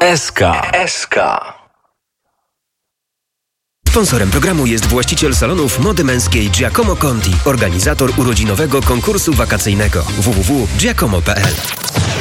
SK. Sponsorem programu jest właściciel salonów mody męskiej Giacomo Conti, organizator urodzinowego konkursu wakacyjnego www.giacomo.pl.